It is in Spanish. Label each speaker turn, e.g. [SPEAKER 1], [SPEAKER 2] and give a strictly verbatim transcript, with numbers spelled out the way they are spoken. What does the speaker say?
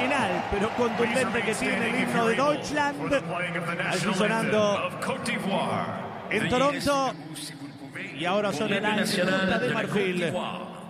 [SPEAKER 1] original pero contundente que tiene el himno de Deutschland, allí sonando en Toronto, y ahora son el año de Marfil.